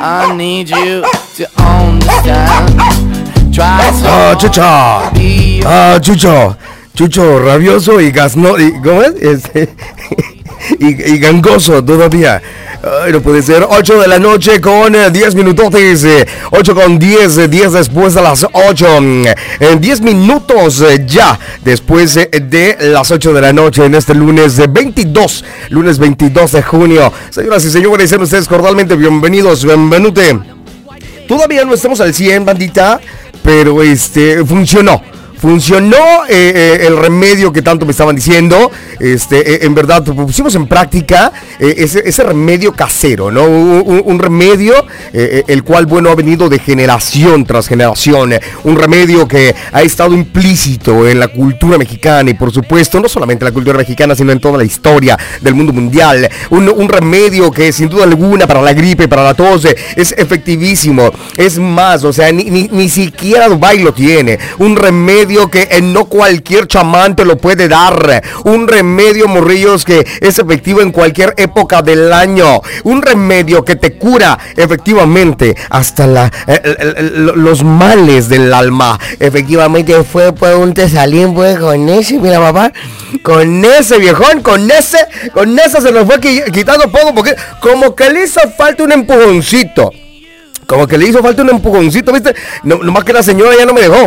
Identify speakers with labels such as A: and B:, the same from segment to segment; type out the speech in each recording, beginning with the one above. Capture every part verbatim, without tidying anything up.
A: I need you to understand. Try so
B: Ah, Chucho. Ah, Chucho. Chucho, rabioso y gasno... Y, ¿Cómo es? Este, y, y gangoso todavía. Ay, no puede ser. ocho de la noche con eh, diez minutotes. Eh, ocho con diez, eh, diez después de las ocho. En diez minutos eh, ya después eh, de las ocho de la noche en este lunes eh, veintidós. Lunes veintidós de junio. Señoras y señores, sean ustedes cordialmente bienvenidos. Bienvenute. Todavía no estamos al cien, bandita, pero este funcionó. Funcionó eh, eh, el remedio que tanto me estaban diciendo. Este, eh, en verdad, pusimos en práctica eh, ese, ese remedio casero, ¿no? Un, un remedio eh, el cual, bueno, ha venido de generación tras generación. Un remedio que ha estado implícito en la cultura mexicana y, por supuesto, no solamente en la cultura mexicana, sino en toda la historia del mundo mundial. Un, un remedio que, sin duda alguna, para la gripe, para la tos, es efectivísimo. Es más, o sea, ni, ni, ni siquiera Dubái lo tiene. Un remedio que eh, no cualquier chamán te lo puede dar. Un remedio, morrillos, que es efectivo en cualquier época del año. Un remedio que te cura efectivamente hasta la, eh, eh, eh, los males del alma. Efectivamente fue por un tesalín, pues, con ese, mira, papá. Con ese, viejón, con ese, con ese se nos fue quitando poco, porque como que le hizo falta un empujoncito. Como que le hizo falta un empujoncito, ¿viste? No, nomás que la señora ya no me dejó.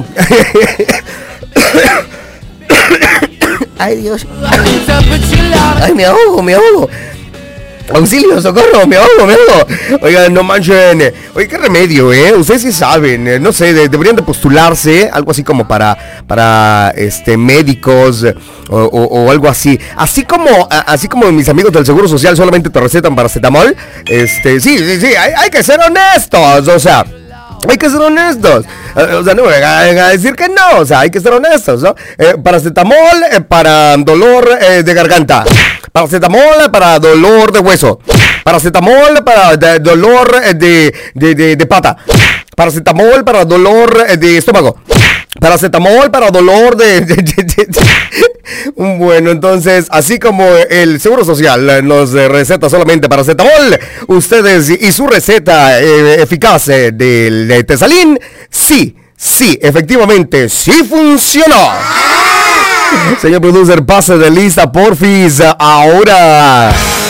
B: Ay, Dios. Ay, me ahogo, me ahogo. Auxilio, socorro, me ahogo, me ahogo. Oigan, no manchen. Oye, qué remedio, ¿eh? Ustedes sí saben, no sé, de, deberían de postularse, algo así como para, para, este, médicos o, o, o algo así. Así como, así como mis amigos del Seguro Social solamente te recetan paracetamol. Este, sí, sí, sí, hay, hay que ser honestos, o sea. Hay que ser honestos. O sea, no me vengan a decir que no. O sea, hay que ser honestos, ¿no? Eh, paracetamol eh, para dolor eh, de garganta. Paracetamol para dolor de hueso. Paracetamol para de, dolor de, de, de, de pata. Paracetamol para dolor de estómago. Paracetamol para dolor de, de, de, de, de. Bueno, entonces, así como el Seguro Social nos receta solamente paracetamol, ustedes y su receta eh, eficaz eh, del de Tesalín, sí, sí, efectivamente, sí funcionó. Señor producer, pase de lista, porfis, ahora.